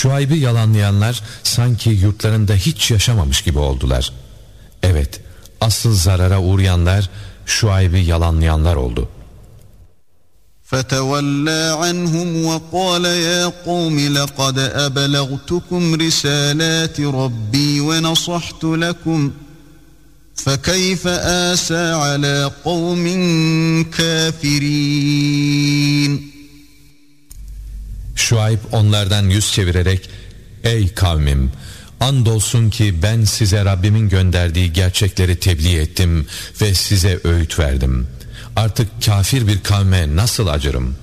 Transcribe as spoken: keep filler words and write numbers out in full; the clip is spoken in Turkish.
Şuayb'i yalanlayanlar sanki yurtlarında hiç yaşamamış gibi oldular. Evet, asıl zarara uğrayanlar Şuayb'i yalanlayanlar oldu. فَتَوَلَّى عَنْهُمْ وَقَالَ يَا قَوْمِ لَقَدْ أَبْلَغْتُكُمْ رِسَالَاتِ رَبِّي وَنَصَحْتُ لَكُمْ فَكَيْفَ آسَى عَلَى قَوْمٍ كَافِرِينَ. Şuayb onlardan yüz çevirerek, ey kavmim, andolsun ki ben size Rabbimin gönderdiği gerçekleri tebliğ ettim ve size öğüt verdim. Artık kafir bir kavme nasıl acırım?